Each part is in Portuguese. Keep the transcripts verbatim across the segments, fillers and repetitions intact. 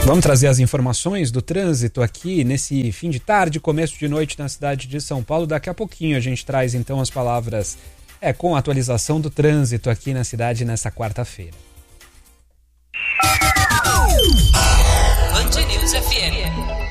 Vamos trazer as informações do trânsito aqui nesse fim de tarde, começo de noite na cidade de São Paulo. Daqui a pouquinho a gente traz então as palavras é, com a atualização do trânsito aqui na cidade nessa quarta-feira. Band News F M.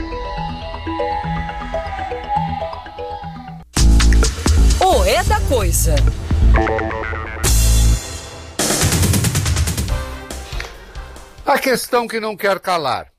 O É da Coisa. A questão que não quer calar.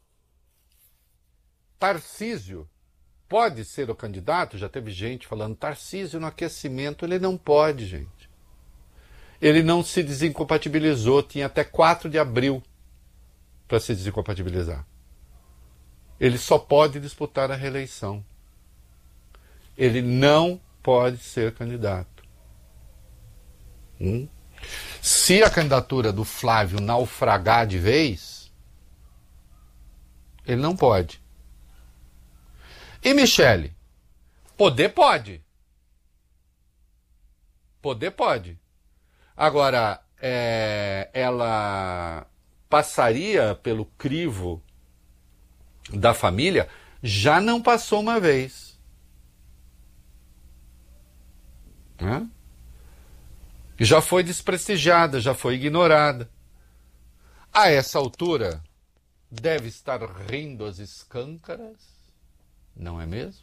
Tarcísio pode ser o candidato? Já teve gente falando, Tarcísio no aquecimento, ele não pode, gente. Ele não se desincompatibilizou, tinha até quatro de abril para se desincompatibilizar. Ele só pode disputar a reeleição. Ele não pode ser candidato. Hum? Se a candidatura do Flávio naufragar de vez, ele não pode. E Michele? Poder pode. Poder pode. Agora, é, ela passaria pelo crivo da família? Já não passou uma vez. Hã? Já foi desprestigiada, já foi ignorada. A essa altura, deve estar rindo às escâncaras, não é mesmo?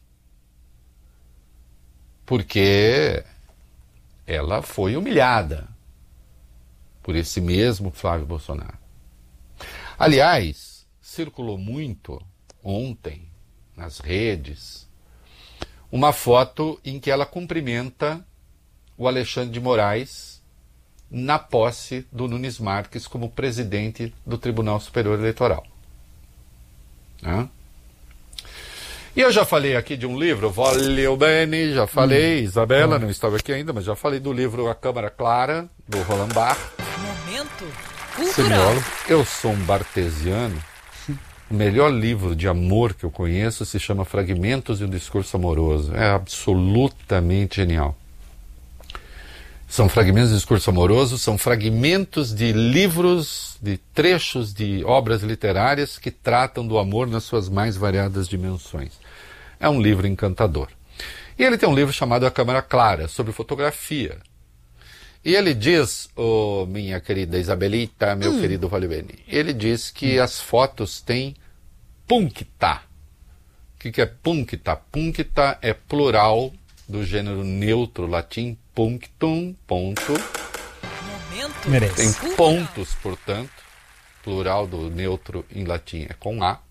Porque ela foi humilhada por esse mesmo Flávio Bolsonaro. Aliás, circulou muito ontem nas redes uma foto em que ela cumprimenta o Alexandre de Moraes na posse do Nunes Marques como presidente do Tribunal Superior Eleitoral. Né? E eu já falei aqui de um livro, Valeu Bene, já falei, hum. Isabela, hum. não estava aqui ainda, mas já falei do livro A Câmara Clara, do Roland Barthes. Momento cultural. Semiólogo. Eu sou um bartesiano. O melhor livro de amor que eu conheço se chama Fragmentos de um Discurso Amoroso. É absolutamente genial. São fragmentos de discurso amoroso, são fragmentos de livros, de trechos de obras literárias que tratam do amor nas suas mais variadas dimensões. É um livro encantador. E ele tem um livro chamado A Câmara Clara, sobre fotografia. E ele diz, oh, minha querida Isabelita, meu hum. querido Valibene, ele diz que hum. as fotos têm puncta. O que, que é puncta? Puncta é plural do gênero neutro latim, punctum, ponto. Momento. Merece. Tem pontos, portanto, plural do neutro em latim é com A,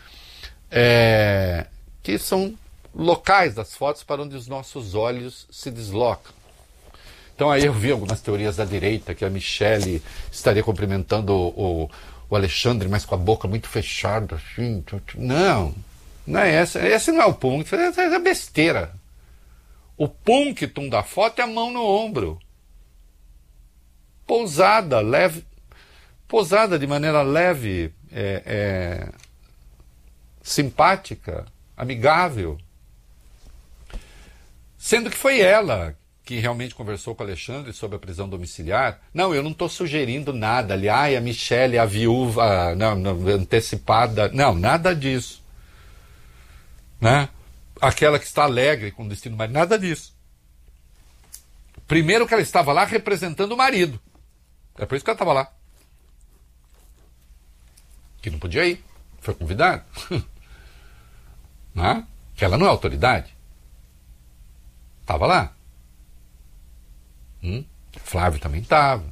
é, que são locais das fotos para onde os nossos olhos se deslocam. Então aí eu vi algumas teorias da direita, que a Michele estaria cumprimentando o, o, o Alexandre, mas com a boca muito fechada, assim. Não, não é essa. Esse não é o ponto, essa é besteira. O punctum da foto é a mão no ombro. Pousada, leve. Pousada de maneira leve, é, é, simpática, amigável. Sendo que foi ela que realmente conversou com o Alexandre sobre a prisão domiciliar. Não, eu não estou sugerindo nada ali. Ai, a Michele, a viúva, não, não, antecipada. Não, nada disso. Né? Aquela que está alegre com o destino, mas nada disso. Primeiro que ela estava lá representando o marido. É por isso que ela estava lá. Que não podia ir. Foi convidado. Né? Que ela não é autoridade. Estava lá. Hum? Flávio também estava.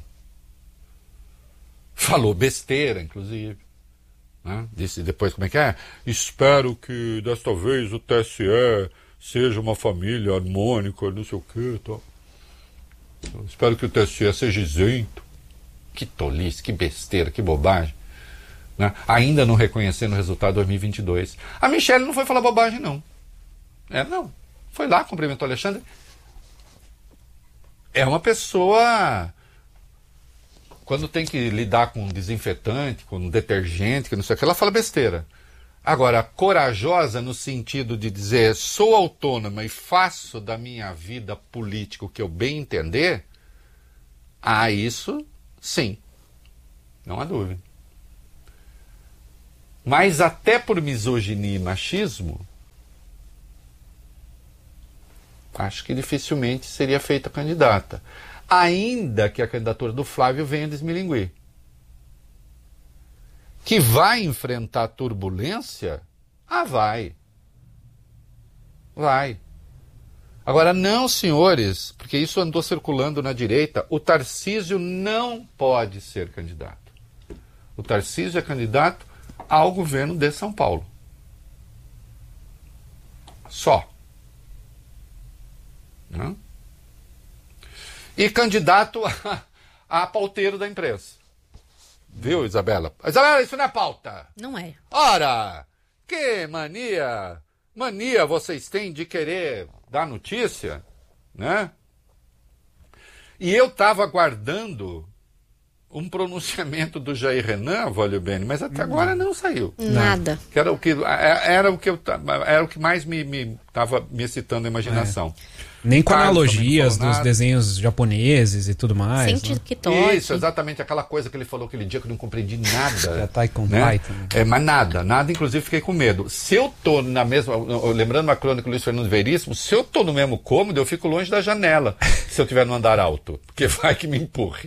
Falou besteira, inclusive. Né? Disse depois como é que é? Espero que desta vez o T S E seja uma família harmônica, não sei o que. Tal. Espero que o T S E seja isento. Que tolice, que besteira, que bobagem. Né? Ainda não reconhecendo o resultado de dois mil e vinte e dois. A Michele não foi falar bobagem, não. É, não. Foi lá, cumprimentou o Alexandre. É uma pessoa... Quando tem que lidar com desinfetante, com detergente, que não sei o que, ela fala besteira. Agora, corajosa no sentido de dizer, sou autônoma e faço da minha vida política o que eu bem entender, ah, isso, sim. Não há dúvida. mas até por misoginia e machismo, acho que dificilmente seria feita candidata. Ainda que a candidatura do Flávio venha desmilinguir. Que vai enfrentar turbulência? Ah, vai. Vai. Agora, não, senhores, porque isso andou circulando na direita, o Tarcísio não pode ser candidato. O Tarcísio é candidato ao governo de São Paulo. Só. Não? E candidato a, a pauteiro da imprensa. Viu, Isabela? Isabela, isso não é pauta. Não é. Ora, que mania, mania vocês têm de querer dar notícia, né? E eu estava aguardando um pronunciamento do Jair Renan, Valeu Bene, mas até agora não saiu. Nada. Que era o que era o que eu era o que mais me me estava me excitando a imaginação. É. Nem com Carlos analogias dos nada. Desenhos japoneses e tudo mais. Sem né? TikTok. Isso, exatamente aquela coisa que ele falou aquele dia que eu não compreendi nada. Já tá com né? Python. É, mas nada, nada, inclusive fiquei com medo. Se eu tô na mesma, lembrando uma crônica do Luiz Fernando Veríssimo, se eu tô no mesmo cômodo, eu fico longe da janela, se eu estiver no andar alto, porque vai que me empurre.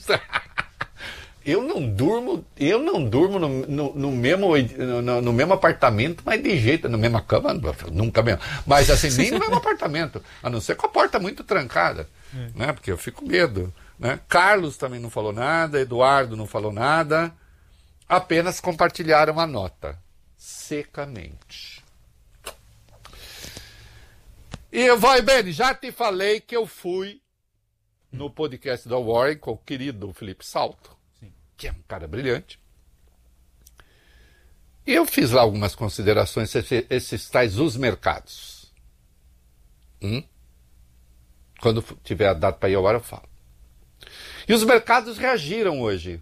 Eu não durmo, eu não durmo no, no, no, mesmo, no, no mesmo apartamento, mas de jeito, na mesma cama, nunca mesmo. Mas assim, nem no mesmo apartamento, a não ser com a porta muito trancada, é. né? Porque eu fico com medo. Né? Carlos também não falou nada, Eduardo não falou nada, apenas compartilharam a nota, secamente. E vai, Beni, já te falei que eu fui no podcast da Warren com o querido Felipe Salto, que é um cara brilhante. E eu fiz lá algumas considerações, esses, esses tais os mercados. Hum? Quando tiver a data para ir ao ar, eu falo. E os mercados reagiram hoje.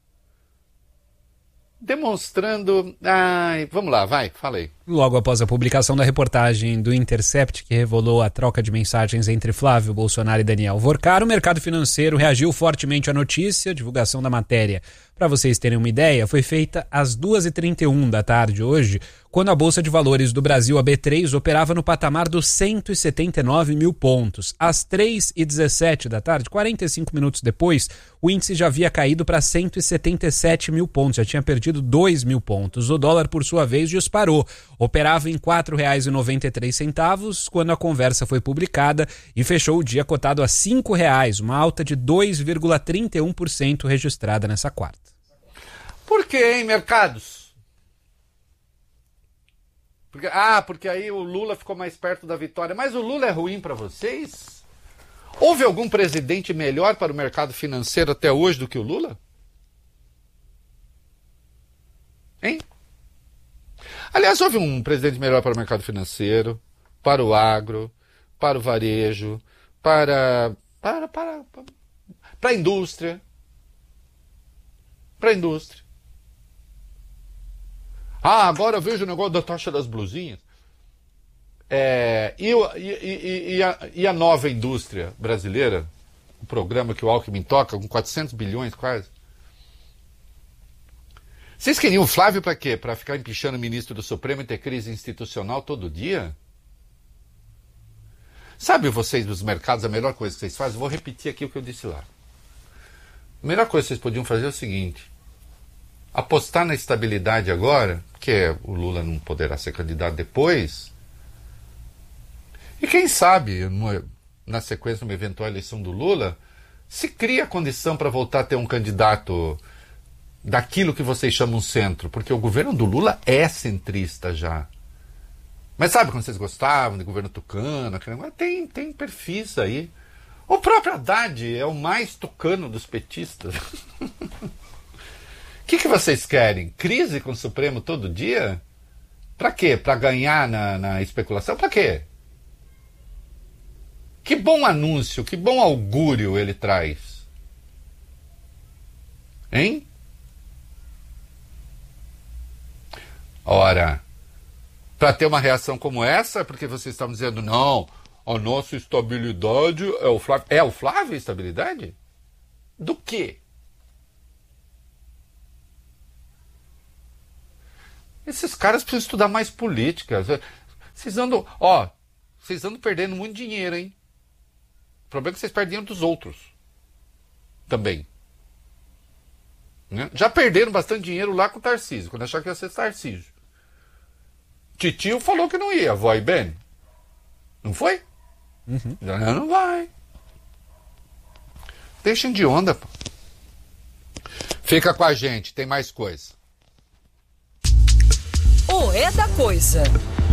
Demonstrando... Ai, vamos lá, vai, falei. Logo após a publicação da reportagem do Intercept, que revelou a troca de mensagens entre Flávio Bolsonaro e Daniel Vorcar, o mercado financeiro reagiu fortemente à notícia, a divulgação da matéria. Para vocês terem uma ideia, foi feita às duas e trinta e um da tarde hoje, quando a Bolsa de Valores do Brasil, a B três, operava no patamar dos cento e setenta e nove mil pontos. Às três e dezessete da tarde, quarenta e cinco minutos depois, o índice já havia caído para cento e setenta e sete mil pontos, já tinha perdido dois mil pontos. O dólar, por sua vez, disparou. Operava em quatro reais e noventa e três centavos quando a conversa foi publicada e fechou o dia cotado a cinco reais, uma alta de dois vírgula trinta e um por cento registrada nessa quarta. Por que, hein, mercados? Porque, ah, porque aí o Lula ficou mais perto da vitória. Mas o Lula é ruim para vocês? Houve algum presidente melhor para o mercado financeiro até hoje do que o Lula? Hein? Aliás, houve um presidente melhor para o mercado financeiro, para o agro, para o varejo, para, para, para, para, para a indústria. Para a indústria. Ah, agora eu vejo o negócio da taxa das blusinhas. É, e, e, e, a, e a nova indústria brasileira, o programa que o Alckmin toca, com quatrocentos bilhões quase. Vocês queriam o Flávio para quê? Para ficar empichando o ministro do Supremo e ter crise institucional todo dia? Sabe vocês dos mercados, a melhor coisa que vocês fazem? Vou repetir aqui o que eu disse lá. A melhor coisa que vocês podiam fazer é o seguinte: apostar na estabilidade agora, que o Lula não poderá ser candidato depois, e quem sabe, numa, na sequência de uma eventual eleição do Lula, se cria a condição para voltar a ter um candidato daquilo que vocês chamam centro, porque o governo do Lula é centrista já. Mas sabe quando vocês gostavam de governo tucano? Tem, tem perfis aí. O próprio Haddad é o mais tucano dos petistas. O que, que vocês querem? Crise com o Supremo todo dia? Pra quê? Pra ganhar na, na especulação? Pra quê? Que bom anúncio, que bom augúrio ele traz. Hein? Ora, para ter uma reação como essa, é porque vocês estão dizendo, não, a nossa estabilidade é o Flávio. É o Flávio a estabilidade? Do quê? Esses caras precisam estudar mais política. Vocês andam, ó, vocês andam perdendo muito dinheiro, hein? O problema é que vocês perdem dinheiro dos outros. Também. Né? Já perderam bastante dinheiro lá com o Tarcísio, quando acharam que ia ser Tarcísio. Titio falou que não ia, vai bem. Não foi? Uhum. Já não vai. Deixem de onda, pô. Fica com a gente, tem mais coisa. O É da Coisa.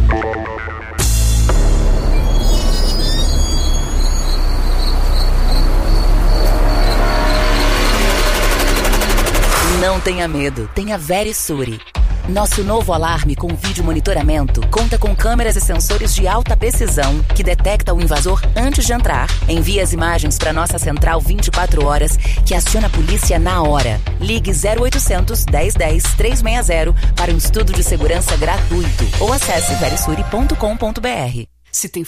Não tenha medo, tenha Verisure. Nosso novo alarme com vídeo monitoramento conta com câmeras e sensores de alta precisão que detecta o invasor antes de entrar, envia as imagens para nossa central vinte e quatro horas, que aciona a polícia na hora. Ligue zero oitocentos, dez dez, trezentos e sessenta para um estudo de segurança gratuito ou acesse verisure ponto com ponto br. Se tem